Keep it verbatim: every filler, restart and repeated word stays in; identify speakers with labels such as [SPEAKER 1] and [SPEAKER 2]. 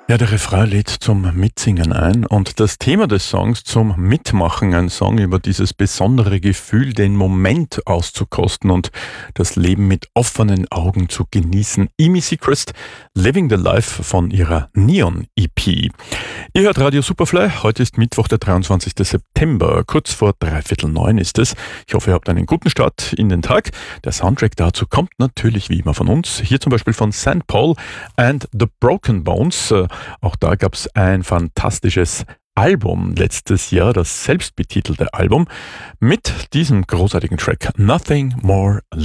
[SPEAKER 1] Ja, der Refrain lädt zum Mitsingen ein und das Thema des Songs zum Mitmachen, ein Song über dieses besondere Gefühl, den Moment auszukosten und das Leben mit offenen Augen zu genießen. Amy Seacrest, Living the Life von ihrer Neon-E P. Ihr hört Radio Superfly, heute ist Mittwoch, der dreiundzwanzigster September, kurz vor dreiviertel neun ist es. Ich hoffe, ihr habt einen guten Start in den Tag. Der Soundtrack dazu kommt natürlich wie immer von uns, hier zum Beispiel von Saint Paul and the Broken Bones. Auch da gab es ein fantastisches Album letztes Jahr, das selbstbetitelte Album, mit diesem großartigen Track Nothing More Like